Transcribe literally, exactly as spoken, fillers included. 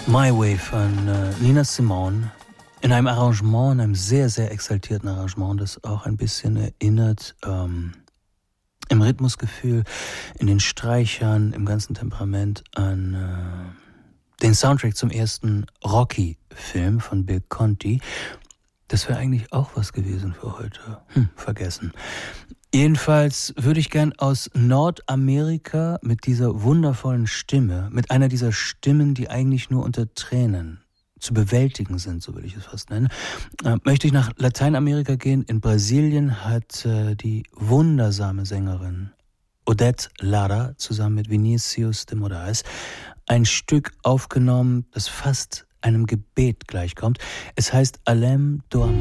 My Way von äh, Nina Simone in einem Arrangement, in einem sehr, sehr exaltierten Arrangement, das auch ein bisschen erinnert ähm, im Rhythmusgefühl, in den Streichern, im ganzen Temperament an äh, den Soundtrack zum ersten Rocky-Film von Bill Conti. Das wäre eigentlich auch was gewesen für heute. Hm, vergessen. Jedenfalls würde ich gern aus Nordamerika mit dieser wundervollen Stimme, mit einer dieser Stimmen, die eigentlich nur unter Tränen zu bewältigen sind, so will ich es fast nennen, äh, möchte ich nach Lateinamerika gehen. In Brasilien hat äh, die wundersame Sängerin Odete Lara zusammen mit Vinicius de Moraes ein Stück aufgenommen, das fast einem Gebet gleichkommt. Es heißt Além do Amor.